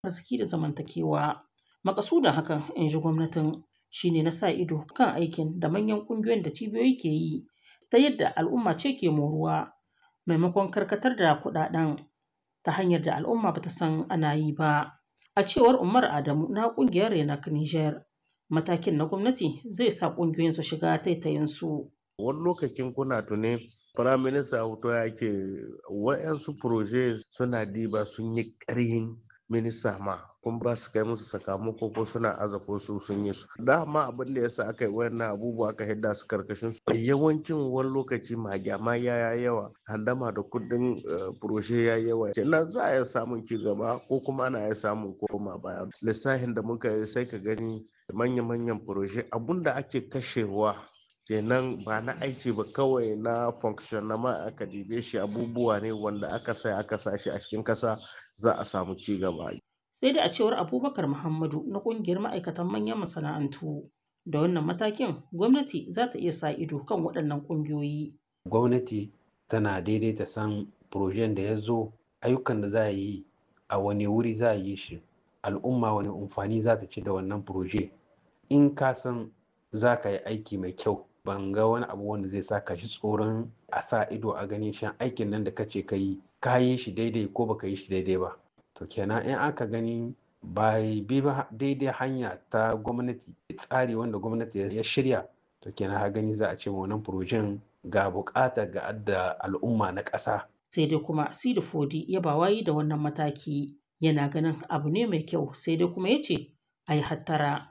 arziki da zamantakewa. Maƙasudin hakan, in ji gwamnatin, shine na sa ido kan aikin da manyan ƙungiyoyin da cibiyoyi ke yi ta yadda al'umma ce ke moruwa maimakon karkatar da kuɗaɗen ta hanyar da al'umma bata san ana yi ba. A cewar Umar Adamu na ƙungiyar Renac Niger, matakin na gwamnati zai sa ƙungiyoyin su shiga taitayinsu. Wani lokacin kuna tuni firaminista hoto ya ke wa'yansu proje suna diba sun yi ƙarhin minista ma kun ba su kai musu sakamako ko suna aza ko su sun yi su dama abin da yasa aka yi wannan abubuwa aka hidda su karkashin su yawancin wani lokaci magyama ya yawa handama da kudin proje ya yawa kenan za a iya samun ci gaba ko kuma ana iya samun koma baya lissafin da muka yi sai ka gani manya-manyan proje abun da ake kashewa kenan ba na aiki ba kawai na function na ma aka dibe shi abubuwa ne wanda aka sa shi a cikin kasa za a samu ci gaba. Sai dai a cewar Abubakar Muhammadu na ƙungiyar ma'aikatan manyan masana'antu da wannan matakin gwamnati za ta iya sa ido kan waɗannan ƙungiyoyi. Gwamnati tana daidaita san projen da ya zo ayyukan da za a yi a wani wuri za a yi shi al'umma wani amfani za ta ci da wannan proje in ka san za ka yi aiki mai kyau ban ga wani abu wanda zai saka shi tsoron a sa ido a ganin shan aikin nan da kace ka yi shi daidai ko baka yi shi daidai ba to kenan in aka gani bai bi ba daidai hanya ta gwamnati tsari wanda gwamnati ya shirya to kenan ha gani za a ce wannan projen ga bukata ga adda al'umma na ƙasa. Sai dai kuma Sidi Fodi ya ba wayi da wannan mataki yana ganin abu ne mai kyau sai dai kuma ya ce a yi hattara.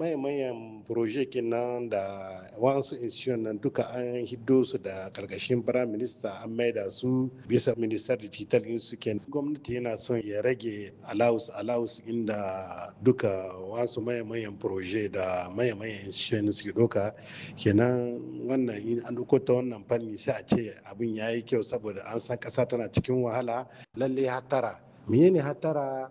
Manyan projekin nan da wasu institution nan duka an hiddo su da karkashin prime minister an maida su bisa minister digital in su ke gwamnati yana son ya rage allowance inda duka wasu manyan proje da manyan institution suke doka kenan wannan in an duko ta wannan fanni sai a ce abin yayi kyau saboda an san kasa tana cikin wahala lalle hattara menene hattara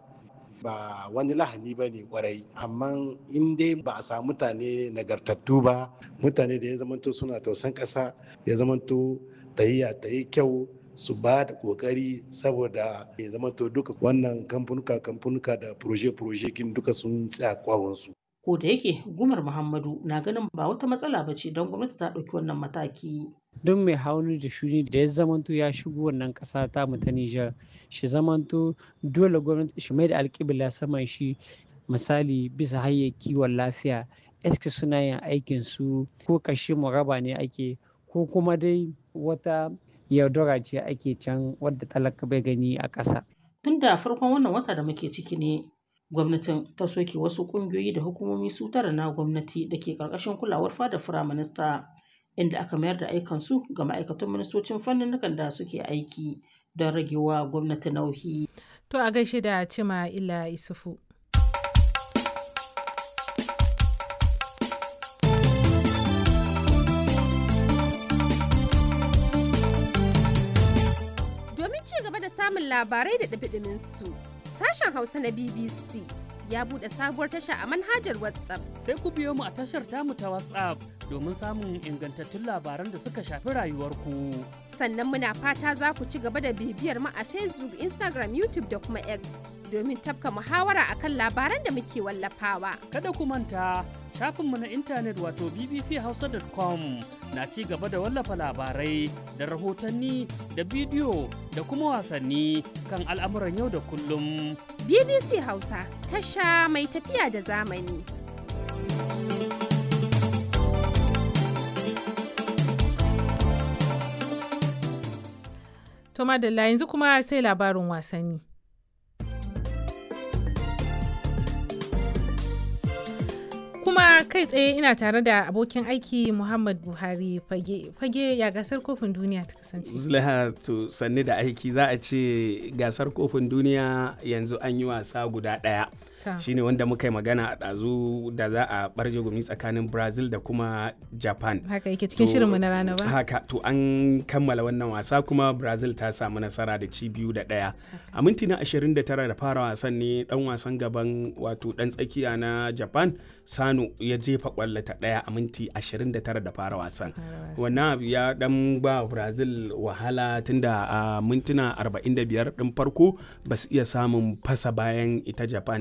ba wani lahani ba ne kwarai amma in dai ba a samu mutane nagartattu ba mutane da ya zamanto suna tausan ƙasa ya zamanto tahiya ta yi kyau su ba da ƙoƙari saboda ya zamanto duka wannan kamfanuka da proje kin duka sun tsaya kwawonsu. Ko da yake Gumar Muhammadu na ganin ba wata matsala ba ce don gwamnati ta ɗauki wannan mataki. Don mai hauni da shuni da ya zamanto ya shigo wannan ƙasa ta mu ta Nijar shi zamanto dole gwamnati shi mai da alƙibla saman shi misali bisa hanyar kiwon lafiya eske suna yin aikin su ko kashe muraba ne ake ko kuma dai wata yaudara ce ake can wadda talaka bai gani a ƙasa. Tun da farkon wannan wata da muke ciki ne gwamnatin ta soke wasu ƙungiyoyi da hukumomi su tara na gwamnati da ke ƙarƙashin kulawar fada firaminista inda aka mayar da aikansu ga ma'aikatan ministocin fannin da suke aiki don ragewa gwamnati nauyi. To a gaishe da Cima Ila Isufu. Domin ci gaba da samun labarai da ɗumi su sashen Hausa na BBC ya buɗe sabuwar tasha a manhajar WhatsApp. Sai ku biyo mu a tashar tamu ta WhatsApp domin samun ingantattun labaran da suka shafi rayuwarku. Sannan muna fata za ku ci gaba da bibiyar mu a Facebook, Instagram, YouTube da kuma X domin tafka muhawara akan labaran da muke wallafawa. Kada ku manta shafinmu na intanet wato bbchausa.com na ci gaba da wallafa labarai da rahotanni da bidiyo da kuma wasanni kan al'amuran yau da kullum. BBC Hausa tasha mai tafiya da zamani. To madalla yanzu kuma sai labarin wasanni. Kuma kai tsaye ina tare da abokin aiki Muhammad Buhari fage ya gasar kofin duniya ta kasance. Zulaiha to sanni da aiki za a ce gasar kofin duniya yanzu an yi wasa guda ɗaya shine wanda muka yi magana a ɗazu da za a barje gumi tsakanin Brazil da kuma Japan. Haka yake cikin shirinmu na rana ba. Haka to an kammala wannan wasa kuma Brazil ta samu nasara da ci 2-1. A minti na 29 da fara wasan ne dan wasan gaban wato dan tsakiya na Japan Sano ya jefa kwallo ta ɗaya a minti 29 da fara wasan. Wannan abu ya dan ba Brazil wahala tunda a mintuna 45 din farko ba su iya samun fasa bayan ita Japan